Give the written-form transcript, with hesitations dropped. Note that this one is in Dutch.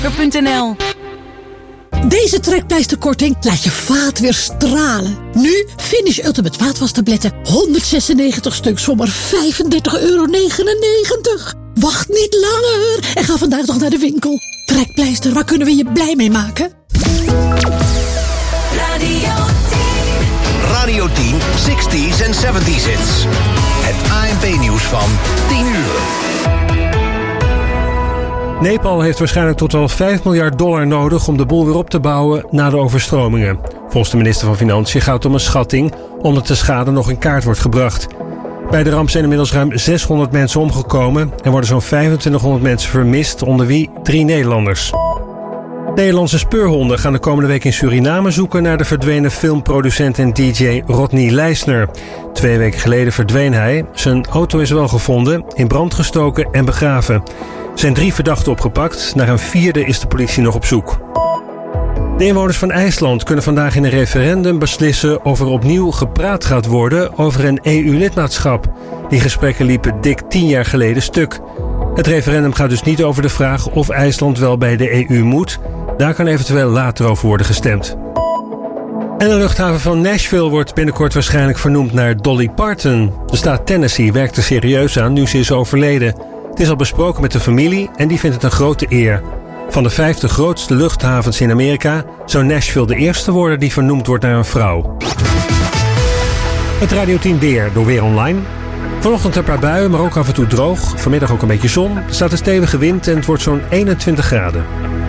Deze trekpleisterkorting laat je vaat weer stralen. Nu Finish Ultimate vaatwastabletten. 196 stuks voor maar €35,99. Wacht niet langer en ga vandaag nog naar de winkel. Trekpleister, waar kunnen we je blij mee maken? Radio 10, 60s en 70s hits. Het ANP-nieuws van 10 uur. Nepal heeft waarschijnlijk tot wel $5 miljard nodig om de boel weer op te bouwen na de overstromingen. Volgens de minister van Financiën gaat het om een schatting, omdat de schade nog in kaart wordt gebracht. Bij de ramp zijn inmiddels ruim 600 mensen omgekomen en worden zo'n 2500 mensen vermist, onder wie 3 Nederlanders. Nederlandse speurhonden gaan de komende week in Suriname zoeken naar de verdwenen filmproducent en DJ Rodney Leisner. 2 weken geleden verdween hij. Zijn auto is wel gevonden, in brand gestoken en begraven. Er zijn 3 verdachten opgepakt. Naar een 4e is de politie nog op zoek. De inwoners van IJsland kunnen vandaag in een referendum beslissen of er opnieuw gepraat gaat worden over een EU-lidmaatschap. Die gesprekken liepen dik 10 jaar geleden stuk. Het referendum gaat dus niet over de vraag of IJsland wel bij de EU moet. Daar kan eventueel later over worden gestemd. En de luchthaven van Nashville wordt binnenkort waarschijnlijk vernoemd naar Dolly Parton. De staat Tennessee werkt er serieus aan nu ze is overleden. Het is al besproken met de familie en die vindt het een grote eer. Van de 50 grootste luchthavens in Amerika zou Nashville de eerste worden die vernoemd wordt naar een vrouw. Het Radio 10 weer door Weer Online. Vanochtend een paar buien, maar ook af en toe droog. Vanmiddag ook een beetje zon. Er staat een stevige wind en het wordt zo'n 21 graden.